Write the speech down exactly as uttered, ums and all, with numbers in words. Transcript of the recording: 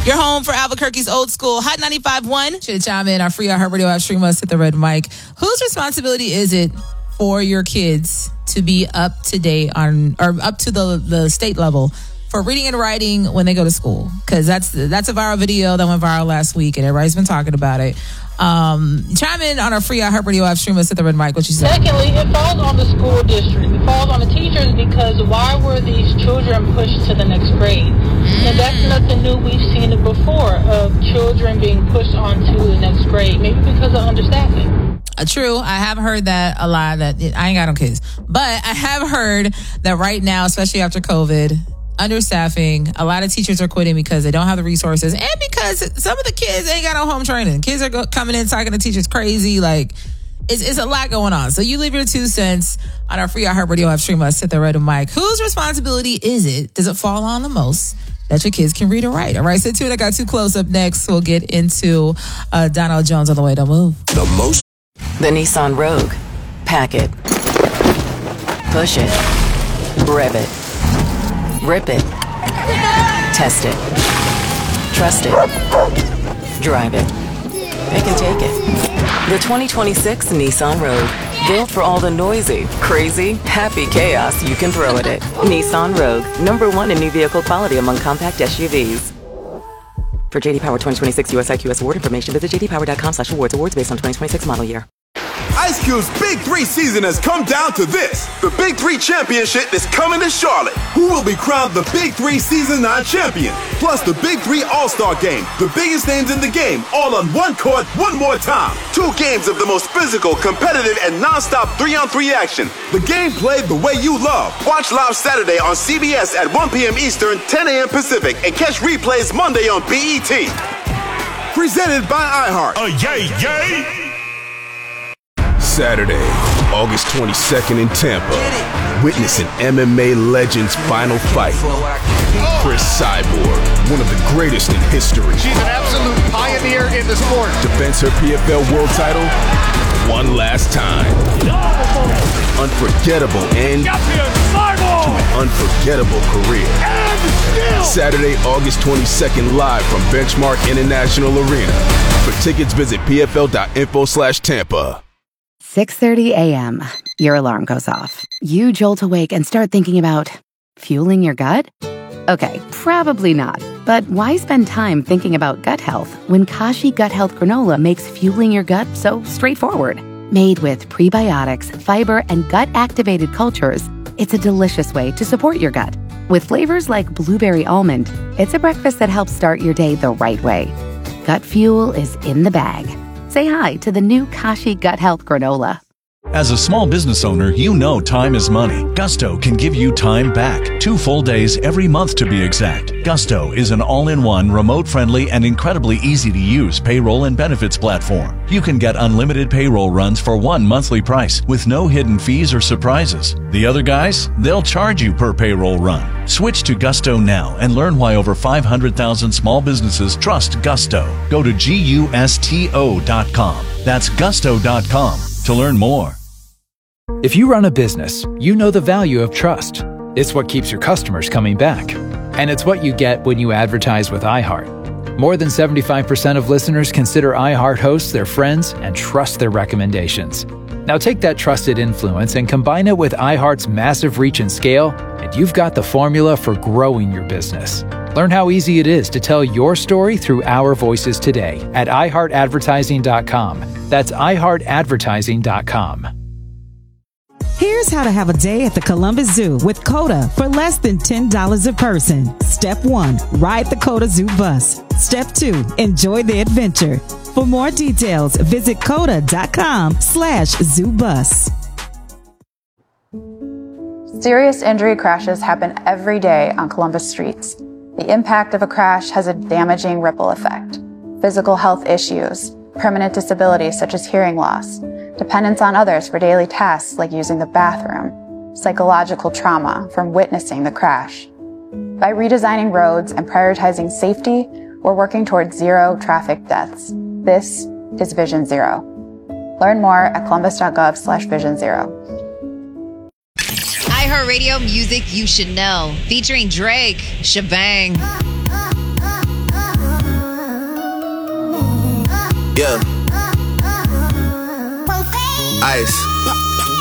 Your home for Albuquerque's old school Hot ninety-five point one. Should chime in. Our free iHeart Radio app. Stream us at the red mic. Whose responsibility is it for your kids to be up to date on, or up to the, the state level for reading and writing when they go to school? Because that's that's a viral video that went viral last week, and everybody's been talking about it. Um, chime in on our free iHeart Radio app. Stream us at the red mic. What you say? Secondly, it falls on the school district. It falls on the teachers, because why were these children pushed to the next grade? Mm. And that's nothing new. We've seen it before, of children being pushed on to the next grade, maybe because of understaffing. Uh, true. I have heard that a lot. That I ain't got no kids, but I have heard that right now, especially after COVID, understaffing, a lot of teachers are quitting because they don't have the resources, and because some of the kids ain't got no home training. Kids are go- coming in talking to teachers crazy. Like, it's, it's a lot going on. So you leave your two cents on our free iHeart Radio app. Stream us at the red mic. Whose responsibility is it? Does it fall on the most that your kids can read and write? All right, stay tuned. I got too close. Up next, we'll get into uh, Donald Jones on the way. Don't move. The most. The Nissan Rogue. Pack it. Push it. Rev it. Rip it. Test it. Trust it. Drive it. Pick and take it. The twenty twenty-six Nissan Rogue. Built for all the noisy, crazy, happy chaos you can throw at it. Nissan Rogue. Number one in new vehicle quality among compact S U Vs. For J D Power twenty twenty-six U S I Q S award information, visit j d power dot com slash awards. Awards based on twenty twenty-six model year. Ice Cube's Big Three season has come down to this. The Big Three Championship is coming to Charlotte. Who will be crowned the Big Three Season nine champion? Plus the Big Three All-Star Game. The biggest names in the game, all on one court, one more time. Two games of the most physical, competitive, and non-stop three-on-three action. The game played the way you love. Watch live Saturday on C B S at one p.m. Eastern, ten a.m. Pacific, and catch replays Monday on B E T. Presented by iHeart. Uh, yay, yay! Saturday, August twenty-second in Tampa. Witness an M M A legend's final fight. Chris Cyborg, one of the greatest in history. She's an absolute pioneer in the sport. Defends her P F L world title one last time. Unforgettable end to an unforgettable career. Saturday, August twenty-second, live from Benchmark International Arena. For tickets, visit p f l dot info slash Tampa. six thirty a.m. Your alarm goes off. You jolt awake and start thinking about fueling your gut? Okay, probably not. But why spend time thinking about gut health when Kashi Gut Health Granola makes fueling your gut so straightforward? Made with prebiotics, fiber, and gut-activated cultures, it's a delicious way to support your gut. With flavors like blueberry almond, it's a breakfast that helps start your day the right way. Gut fuel is in the bag. Say hi to the new Kashi Gut Health Granola. As a small business owner, you know time is money. Gusto can give you time back. Two full days every month to be exact. Gusto is an all-in-one, remote-friendly, and incredibly easy-to-use payroll and benefits platform. You can get unlimited payroll runs for one monthly price with no hidden fees or surprises. The other guys, they'll charge you per payroll run. Switch to Gusto now and learn why over five hundred thousand small businesses trust Gusto. Go to gusto dot com. That's gusto dot com to learn more. If you run a business, you know the value of trust. It's what keeps your customers coming back. And it's what you get when you advertise with iHeart. More than seventy-five percent of listeners consider iHeart hosts their friends and trust their recommendations. Now take that trusted influence and combine it with iHeart's massive reach and scale, and you've got the formula for growing your business. Learn how easy it is to tell your story through our voices today at i heart advertising dot com. That's i heart advertising dot com. Here's how to have a day at the Columbus Zoo with COTA for less than ten dollars a person. Step one, ride the COTA Zoo bus. Step two, enjoy the adventure. For more details, visit coda dot com slash zoo bus. Serious injury crashes happen every day on Columbus streets. The impact of a crash has a damaging ripple effect. Physical health issues, permanent disabilities such as hearing loss, dependence on others for daily tasks like using the bathroom, psychological trauma from witnessing the crash. By redesigning roads and prioritizing safety, we're working towards zero traffic deaths. This is Vision Zero. Learn more at columbus dot gov slash vision zero. iHeartRadio music you should know, featuring Drake, Shebang. Yeah. Ice.